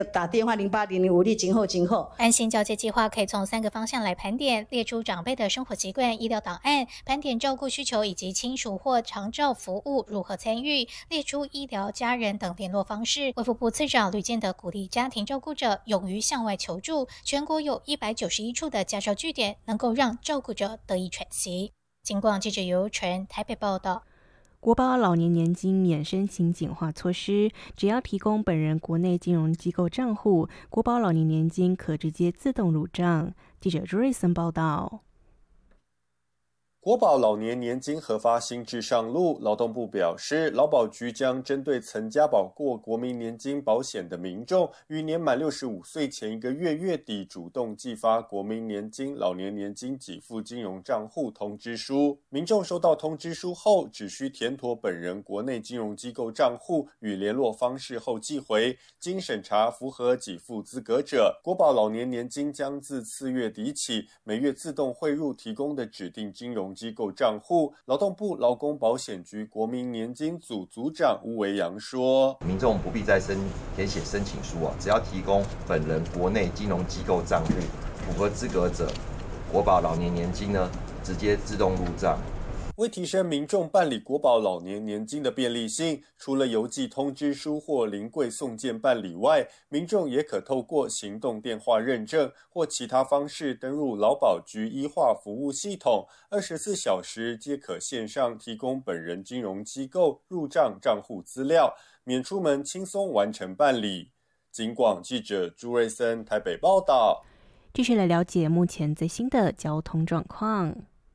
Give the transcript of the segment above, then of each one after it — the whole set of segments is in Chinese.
打电话0800我力今后。 安心交接计划可以从3个方向来盘点，列出长辈的生活习惯、医疗档案，盘点照顾需求以及亲属或长照服务如何参与，列出医疗、家人等联络方式。卫福部次长吕健德鼓励家庭照顾者勇于向外求助，全国有191处的家照据点，能够让照顾者得以喘息。警广记者尤纯台北报道。 国保老年年金免申请简化措施，只要提供本人国内金融机构账户，国保老年年金可直接自动入账。记者朱瑞森报道。 国保老年年金核发新制上路，劳动部表示，劳保局将针对曾加保过国民年金保险的民众，于年满65岁前1个月月底主动寄发国民年金、老年年金给付金融账户通知书。民众收到通知书后，只需填妥本人国内金融机构账户与联络方式后寄回，经审查符合给付资格者，国保老年年金将自4月底起，每月自动汇入提供的指定金融机构账户。劳动部劳工保险局国民年金组组长吴维阳说， 民众不必再填写申请书只要提供本人国内金融机构账户，符合资格者，国保老年年金呢直接自动入账。 为提升民众办理国保老年年金的便利性，除了邮寄通知书或临柜送件办理外，民众也可透过行动电话认证或其他方式登入劳保局医化服务系统，24小时皆可线上提供本人金融机构入账账户资料，免出门轻松完成办理。警广记者朱瑞森台北报道。 继续来了解目前最新的交通状况。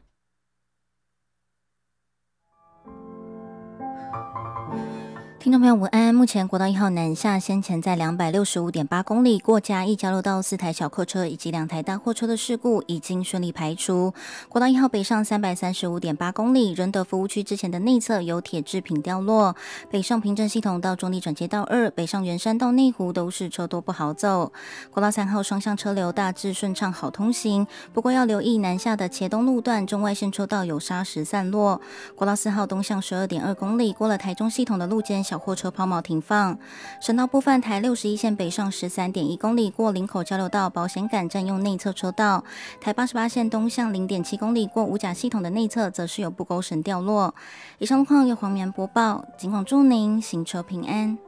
听众朋友午安，目前国道1号南下先前在265.8公里过嘉义交流道4台小客车以及2台大货车的事故已经顺利排除。国道1号北上335.8公里仁德服务区之前的内侧有铁制品掉落，北上平镇系统到中立转接道2，北上圆山到内湖都是车多不好走。国道3号双向车流大致顺畅好通行，不过要留意南下的茄东路段中外线车道有砂石散落。国道4号东向12.2公里过了台中系统的路肩小货车抛锚停放。省道部分台61线北上13.1公里过林口交流道保险杆占用内侧车道，台88线东向0.7公里过五甲系统的内侧则是有不勾绳掉落。以上路况由黄棉播报，警广祝您行车平安。